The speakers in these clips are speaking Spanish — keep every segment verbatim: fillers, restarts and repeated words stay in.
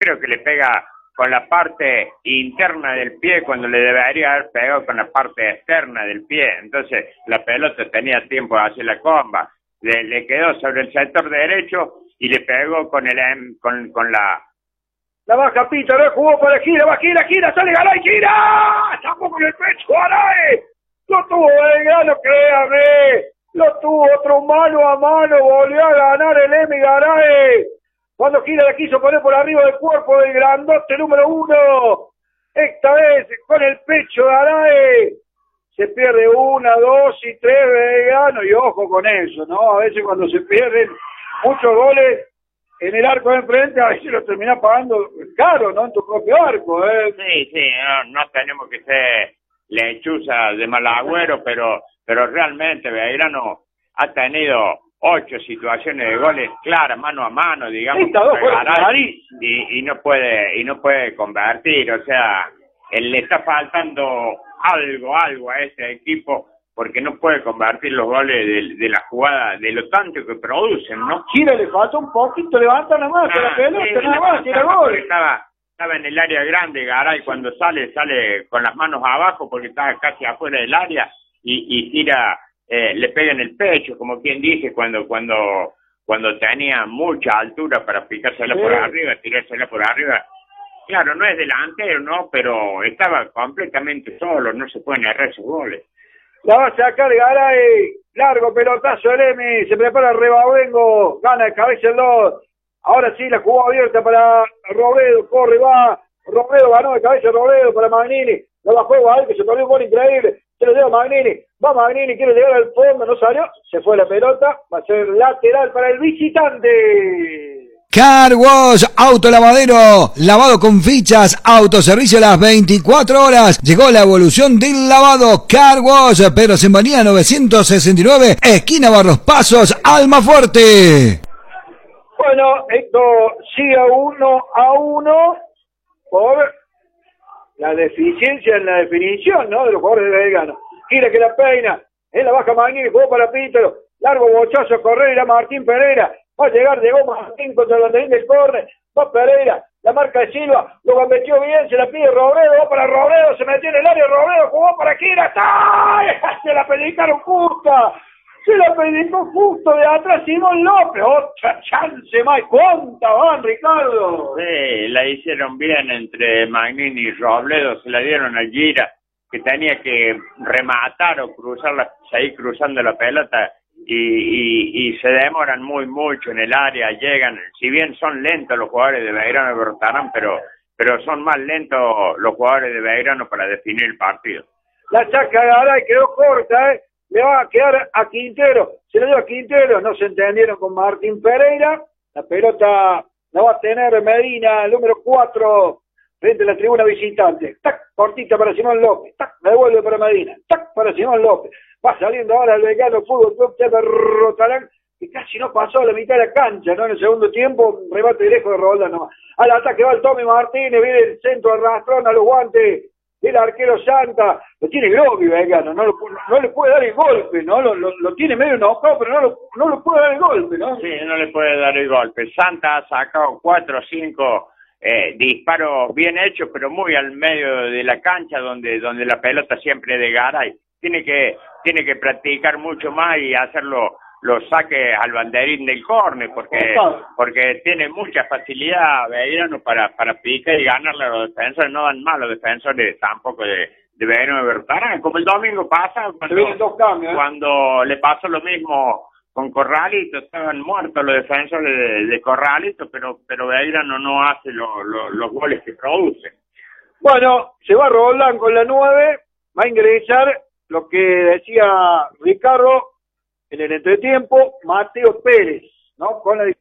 creo que le pega con la parte interna del pie cuando le debería haber pegado con la parte externa del pie. Entonces la pelota tenía tiempo de hacer la comba. Le, le quedó sobre el sector derecho y le pegó con el con, con la... La baja Pita, no jugó para gira, va gira, gira, sale Garay, gira. Tampoco con el pecho, Garay. Lo tuvo Belgrano, créame. Lo tuvo otro mano a mano, volvió a ganar el Emi Garay. Cuando gira la quiso poner por arriba del cuerpo del grandote número uno. Esta vez con el pecho de Garay. Se pierde una, dos y tres Belgrano. Y ojo con eso, ¿no? A veces cuando se pierden muchos goles en el arco de enfrente, a veces lo termina pagando caro, ¿no? En tu propio arco, ¿eh? Sí, sí, no, no tenemos que ser lechuza de mal agüero, pero, pero realmente Belgrano ha tenido ocho situaciones de goles claras, mano a mano, digamos, Esta dos fueron y, y no puede, y no puede convertir, o sea, él le está faltando algo, algo a ese equipo, porque no puede convertir los goles de, de la jugada, de lo tanto que producen, ¿no? Chile le falta un poquito, levanta nada más, ah, la pelota, sí, nada más, tira gol. Estaba, estaba en el área grande, Garay, cuando sale, sale con las manos abajo, porque está casi afuera del área, y, y tira... Eh, le pega en el pecho, como quien dice, cuando cuando cuando tenía mucha altura para picársela sí. por arriba, tirársela por arriba. Claro, no es delantero, ¿no? Pero estaba completamente solo, no se pueden errar esos goles. La va a sacar Garay, largo pelotazo el Emi, se prepara el Rebavengo, gana de cabeza el dos. Ahora sí, la jugó abierta para Robledo, corre, va. Robledo ganó de cabeza Robledo para Magnini. No la juega ahí, que se perdió un gol increíble. Se lo lleva Magnini. Va Magnini, quiere llegar al fondo, no salió. Se fue la pelota. Va a ser lateral para el visitante. Car Wash, autolavadero, lavado con fichas, autoservicio a las veinticuatro horas. Llegó la evolución del lavado. Car Wash, Pedro Sembanía novecientos sesenta y nueve, esquina Barros Pasos, Almafuerte. Bueno, esto sigue uno a uno por la deficiencia en la definición, ¿no? De los jugadores de Belgrano. Gira que la peina, en la baja Magnini, jugó para Pítero, largo bochazo a correr, irá Martín Pereira, va a llegar, llegó Martín contra el banderín del córner, va Pereira, la marca de Silva, lo metió bien, se la pide Robledo, va para Robledo, se metió en el área, Robledo jugó para Gira, ¡está! Se la pellizcaron justa, se la pellizcó justo de atrás Simón López, otra chance más, ¿cuánta van, Ricardo? Sí, la hicieron bien entre Magnini y Robledo, se la dieron a Gira, que tenía que rematar o cruzar la, seguir cruzando la pelota y, y, y se demoran muy mucho en el área, llegan, si bien son lentos los jugadores de Belgrano de Bertarán, pero, pero son más lentos los jugadores de Belgrano para definir el partido. La saca Garay, quedó corta, ¿eh? Le va a quedar a Quintero, se lo dio a Quintero, no se entendieron con Martín Pereira, la pelota la va a tener Medina, el número cuatro, frente a la tribuna visitante. Tac, cortita para Simón López. Tac, la devuelve para Medina. Tac, para Simón López. Va saliendo ahora el Belgrano Fútbol Club de Rotalán, que casi no pasó a la mitad de la cancha, ¿no? En el segundo tiempo, remate lejos de Roldán nomás. Al ataque va el Tommy Martínez, viene el centro arrastrón a los guantes del arquero Santa. Lo tiene Groby Belgrano, no, lo, no le puede dar el golpe, ¿no? Lo, lo, lo tiene medio enojado, pero no lo, no lo puede dar el golpe, ¿no? Sí, no le puede dar el golpe. Santa ha sacado cuatro o cinco... Eh, disparos bien hechos, pero muy al medio de la cancha, donde donde la pelota siempre es de Garay. Tiene que tiene que practicar mucho más y hacerlo los saques al banderín del córner, porque porque tiene mucha facilidad Belgrano para para picar y ganarle a los defensores. No dan mal los defensores tampoco de, de Belgrano de Bertarán, como el domingo pasa, cuando, dos cambios, ¿eh? Cuando le pasó lo mismo con Corralito, estaban muertos los defensores de, de Corralito, pero pero Belgrano no hace lo, lo, los goles que produce. Bueno, se va Roldán con la nueve, va a ingresar lo que decía Ricardo en el entretiempo, Mateo Pérez, ¿no? Con la de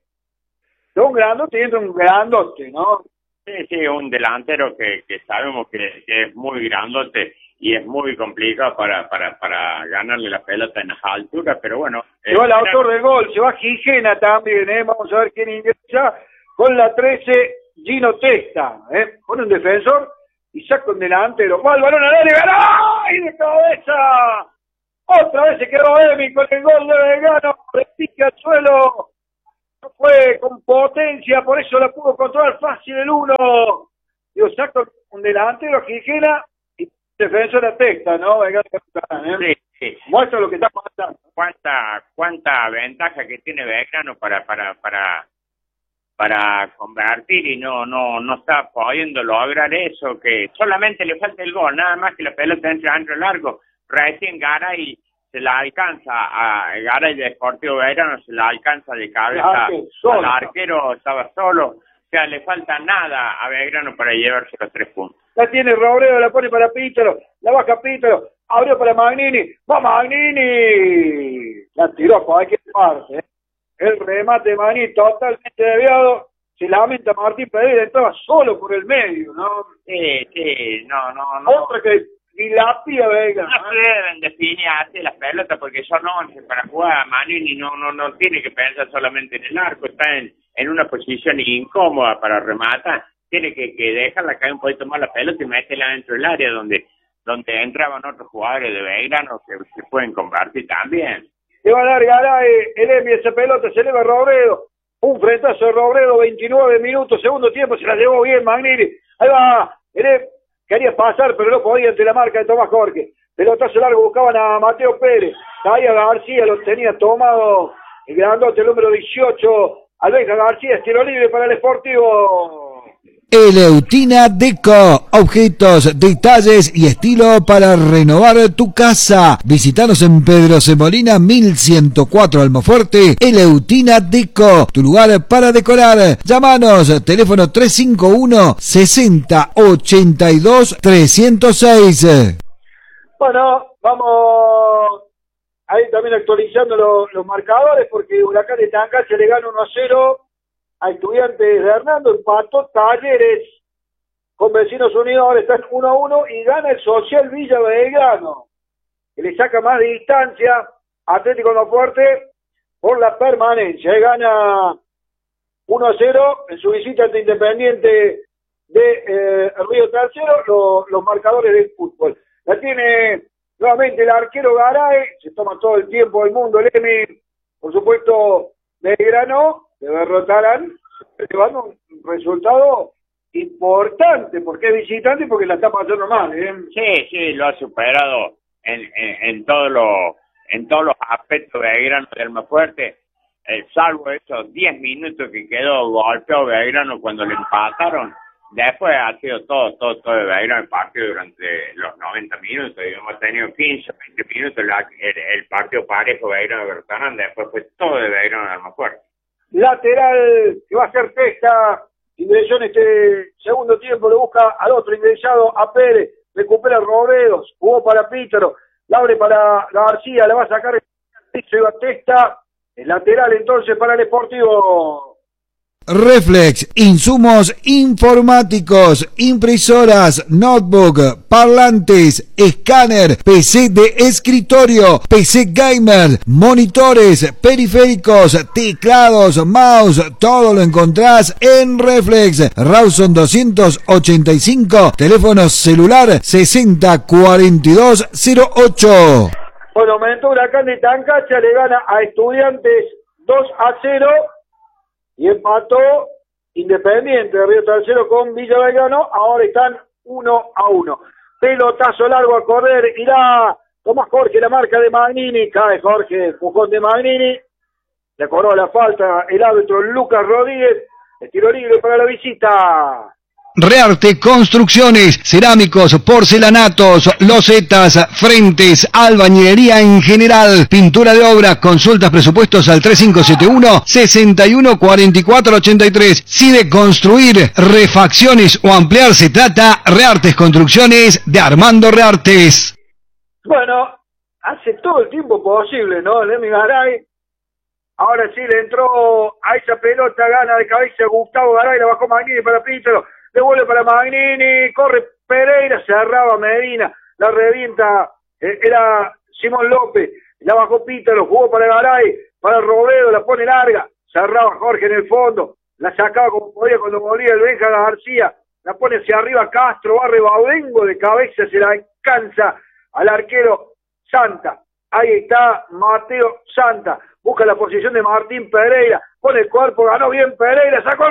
un grandote y entra un grandote, ¿no? Sí, sí, un delantero que, que sabemos que, que es muy grandote y es muy complicado para para para ganarle la pelota en las alturas, pero bueno. Se va el autor del gol, se va Gijena también, ¿eh? Vamos a ver quién ingresa con la trece, Gino Testa, ¿eh? Pone un defensor y saca un delantero. Va el balón al área, ¡ay! De cabeza. Otra vez se quedó Emi con el gol de Belgrano, repique al suelo. no fue con potencia, por eso la pudo controlar fácil el uno. Digo, saca un delantero Gijena y defensor a Testa, ¿no? ¿Eh? Sí, sí. Muestra lo que está pasando. Cuánta, cuánta ventaja que tiene Belgrano para, para, para, para convertir y no, no, no está pudiendo lograr eso, que solamente le falta el gol, nada más que la pelota entre dentro largo, recién Garay se la alcanza a Garay de Sportivo Belgrano, se la alcanza de cabeza al arquero, estaba solo. O sea, le falta nada a Belgrano para llevarse los tres puntos. La tiene Robledo, la pone para Pítaro, la baja Pítaro, abrió para Magnini, ¡va Magnini! La tiró a cualquier parte. ¿eh? El remate de Magnini totalmente desviado. Se lamenta Martín Pereira, entraba solo por el medio, ¿no? Sí, sí, no, no, no. Otra que dilapida Belgrano. No se deben definir así las pelotas porque son once para jugar. Magnini no, no, no tiene que pensar solamente en el arco, está en en una posición incómoda para rematar, tiene que, que dejarla caer un poquito más la pelota y meterla dentro del área donde donde entraban otros jugadores de Belgrano que se pueden convertir también. Le va a dar Garay, el Emi, esa pelota se eleva Robledo, un frentazo de Robledo, veintinueve minutos, segundo tiempo, se la llevó bien Magnini, ahí va, el Emi, quería pasar pero no podía ante la marca de Tomás Jorge, pelotazo largo, buscaban a Mateo Pérez, caía García, lo tenía tomado el grandote, el número dieciocho, Alberto García, estilo libre para el Sportivo. Eleutina Deco, objetos, detalles y estilo para renovar tu casa. Visítanos en Pedro Semolina mil ciento cuatro Almafuerte. Eleutina Deco, tu lugar para decorar. Llámanos, teléfono tres cinco uno, sesenta, ochenta y dos, trescientos seis. Bueno, vamos ahí también actualizando los, los marcadores, porque Huracán de Tancay le gana uno a cero a Estudiantes de Hernando, empató Talleres con Vecinos Unidos, ahora están uno a uno y gana el Social Villa Belgrano, que le saca más de distancia Atlético Almafuerte por la permanencia, y gana uno a cero en su visita ante Independiente de eh, Río Tercero, lo, los marcadores del fútbol. La tiene nuevamente el arquero Garay, se toma todo el tiempo del mundo, el Emi, por supuesto, Belgrano, le derrotarán, llevando un resultado importante, porque es visitante y porque la está pasando mal, ¿eh? Sí, sí, lo ha superado en, en, en todos los en todos los aspectos de Belgrano de Almafuerte, eh, salvo esos diez minutos que quedó golpeado Belgrano cuando le empataron. Después ha sido todo, todo, todo de Belgrano el partido durante los noventa minutos, y hemos tenido quince, veinte minutos la, el, el partido parejo Belgrano de Bertanán, después fue todo de Belgrano de Almafuerte. Lateral que va a ser Testa, ingresó en este segundo tiempo, lo busca al otro ingresado, a Pérez, recupera Robledos, jugó para Pítaro, la abre para García, la va a sacar, se va Testa, el lateral entonces para el Sportivo. Reflex, insumos informáticos, impresoras, notebook, parlantes, escáner, P C de escritorio, P C gamer, monitores, periféricos, teclados, mouse, todo lo encontrás en Reflex. Rawson doscientos ochenta y cinco, teléfono celular sesenta cuarenta y dos cero ocho. Bueno, momento Huracán de Tancacha le gana a Estudiantes dos a cero. Y empató Independiente de Río Tercero con Villa Belgrano, ahora están uno a uno. Pelotazo largo a correr, irá Tomás Jorge, la marca de Magnini, cae Jorge, empujón de Magnini, le cobró la falta el árbitro Lucas Rodríguez, el tiro libre para la visita. Rearte Construcciones, cerámicos, porcelanatos, losetas, frentes, albañilería en general, pintura de obra, consultas, presupuestos al tres cinco siete uno, seis uno cuatro cuatro ocho tres. Si de construir, refacciones o ampliar se trata, Reartes Construcciones de Armando Reartes. Bueno, hace todo el tiempo posible, ¿no? Emi Garay, ahora sí le entró a esa pelota, gana de cabeza Gustavo Garay, la bajó Magnini para Pítaro. Devuelve para Magnini, corre Pereira, cerraba Medina, la revienta, eh, era Simón López, la bajó Pítaro, jugó para Garay, para Robledo, la pone larga, cerraba Jorge en el fondo, la sacaba como podía cuando volvía el Benja García, la pone hacia arriba Castro, barre Baudengo de cabeza, se la alcanza al arquero Santa, ahí está Mateo Santa, busca la posición de Martín Pereira, pone el cuerpo, ganó bien Pereira, sacó